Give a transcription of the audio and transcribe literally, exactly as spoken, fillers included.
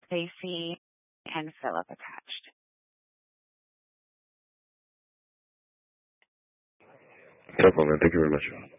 Stacy and Philip attached. No problem, man. Thank you very much.